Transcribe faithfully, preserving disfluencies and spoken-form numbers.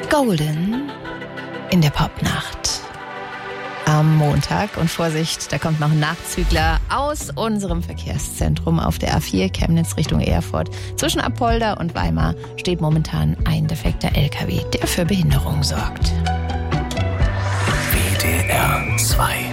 Golden in der Popnacht am Montag. Und Vorsicht, da kommt noch ein Nachzügler aus unserem Verkehrszentrum auf der A vier Chemnitz Richtung Erfurt. Zwischen Apolda und Weimar steht momentan ein defekter L K W, der für Behinderung sorgt. W D R zwei